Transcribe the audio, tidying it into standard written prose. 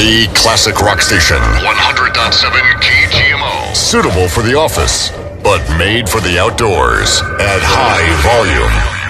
The classic rock station. 100.7 KGMO. Suitable for the office, but made for the outdoors at high volume.